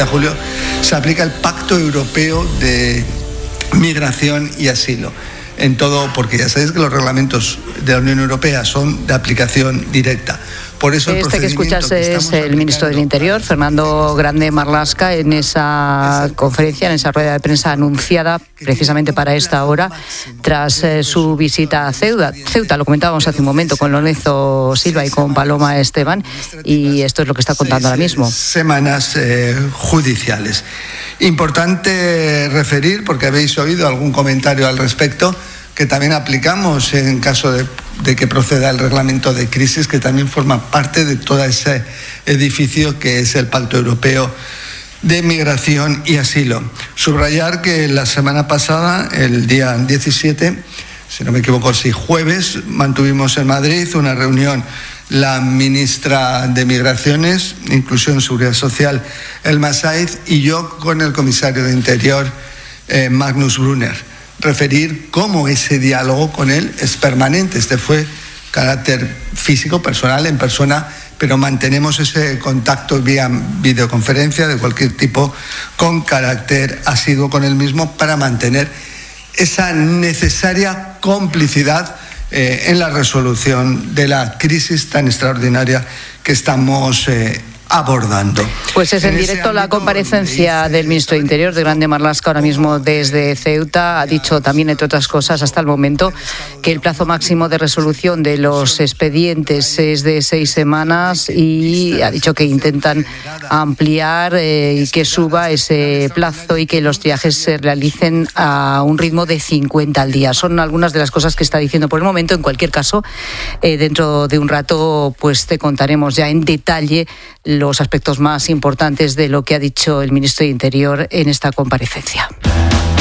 de julio, se aplica el Pacto Europeo de Migración y Asilo. En todo, porque ya sabéis que los reglamentos de la Unión Europea son de aplicación directa. Por eso que escuchas es el ministro del Interior, Fernando Grande Marlaska, en esa conferencia, en esa rueda de prensa anunciada precisamente para esta hora, tras su visita a Ceuta. Lo comentábamos hace un momento con Lorenzo Silva y con Paloma Esteban, y esto es lo que está contando ahora mismo. Semanas judiciales. Importante referir, porque habéis oído algún comentario al respecto, que también aplicamos en caso de que proceda el reglamento de crisis, que también forma parte de todo ese edificio que es el Pacto Europeo de Migración y Asilo. Subrayar que la semana pasada, el día 17, si no me equivoco, sí, jueves, mantuvimos en Madrid una reunión la ministra de Migraciones, Inclusión y Seguridad Social, Elma Saiz, y yo con el comisario de Interior, Magnus Brunner. Referir cómo ese diálogo con él es permanente. Este fue carácter físico, personal, en persona, pero mantenemos ese contacto vía videoconferencia de cualquier tipo con carácter asiduo con él mismo para mantener esa necesaria complicidad en la resolución de la crisis tan extraordinaria que estamos abordando. Pues es en directo la comparecencia del ministro de Interior, de Grande Marlaska, ahora mismo desde Ceuta. Ha dicho también, entre otras cosas, hasta el momento, que el plazo máximo de resolución de los expedientes es de 6 semanas y ha dicho que intentan ampliar y que suba ese plazo y que los triajes se realicen a un ritmo de 50 al día. Son algunas de las cosas que está diciendo por el momento. En cualquier caso, dentro de un rato pues te contaremos ya en detalle los aspectos más importantes de lo que ha dicho el ministro de Interior en esta comparecencia.